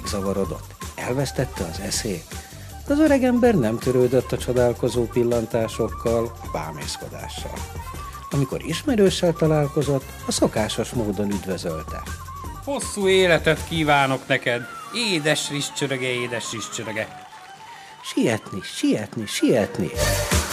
megzavarodott, elvesztette az eszét. Az öregember nem törődött a csodálkozó pillantásokkal, bámészkodással. Amikor ismerőssel találkozott, a szokásos módon üdvözölte. Hosszú életet kívánok neked, édes rizscsöröge, édes rizscsöröge. Sietni, sietni, sietni!